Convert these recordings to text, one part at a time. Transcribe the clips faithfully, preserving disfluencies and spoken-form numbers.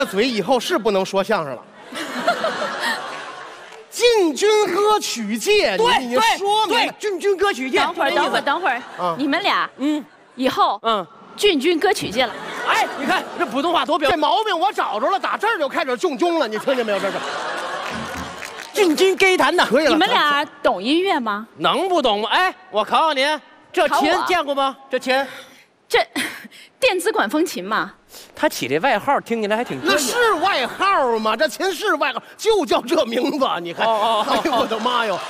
嘴以后是不能说相声了。进军歌曲界， 对你你说明对，进军歌曲界。 等会儿，等会儿，等会儿，你们俩，嗯，以后，嗯，进军歌曲界了。 哎，你看这普通话多标准，这毛病我找着了，打这儿就开始进军了，你听见没有？这是进军歌坛呐， 可以了。 你们俩懂音乐吗？ 能不懂吗？哎，我考考你，这琴见过吗？这琴， 这电子管风琴嘛。 他起这外号听起来还挺那是外号吗？这琴是外号，就叫这名字。你看， 哦哦， 哎呦我的妈哟！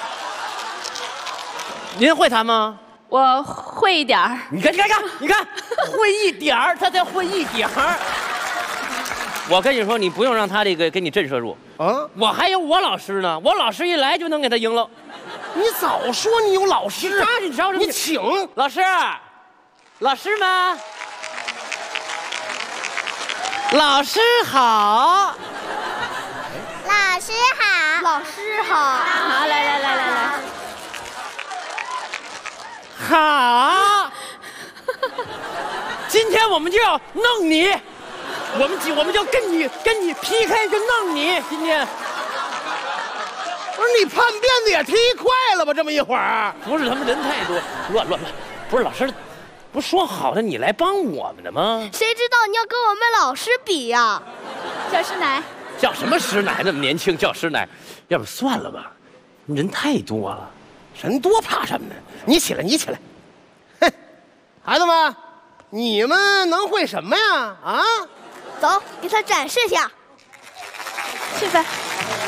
您会弹吗？ 我会一点儿。 你看，你看，看，你看，会一点儿，他才会一点儿。我跟你说，你不用让他这个给你震慑住啊！我还有我老师呢，我老师一来就能给他赢了。 你早说你有老师， 你着什么？ 你请老师，老师们。老师好， 老师好，老师好， 好，来来来来来， 好，今天我们就要弄你，我们我们就跟你跟你 P K， 就弄你。今天不是你叛变的也忒快了吧？这么一会儿， 不是他们人太多，乱乱乱，不是老师。不是说好的你来帮我们的吗？ 谁知道你要跟我们老师比呀、啊？ 叫师奶， 叫什么师奶？那么年轻叫师奶，要不算了吧，人太多了， 人多怕什么呢？你起来，你起来。哼，孩子们，你们能会什么呀？啊， 走，给他展示一下。 去吧。